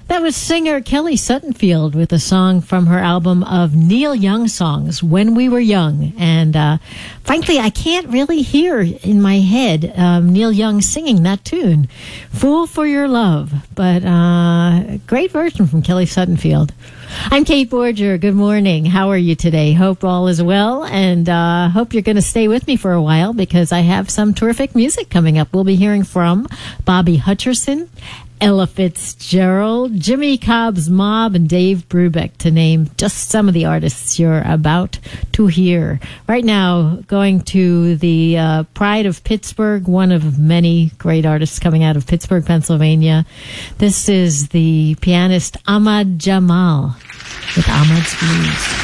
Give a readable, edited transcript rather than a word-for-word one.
That was singer Kelly Suttonfield with a song from her album of Neil Young songs, When We Were Young. And frankly, I can't really hear in my head Neil Young singing that tune, Fool for Your Love. But great version from Kelly Suttonfield. I'm Kate Borger. Good morning. How are you today? Hope all is well, and hope you're going to stay with me for a while because I have some terrific music coming up. We'll be hearing from Bobby Hutcherson, Ella Fitzgerald, Jimmy Cobb's Mob, and Dave Brubeck, to name just some of the artists you're about to hear. Right now, going to the Pride of Pittsburgh, one of many great artists coming out of Pittsburgh, Pennsylvania. This is the pianist Ahmad Jamal with Ahmad's Blues.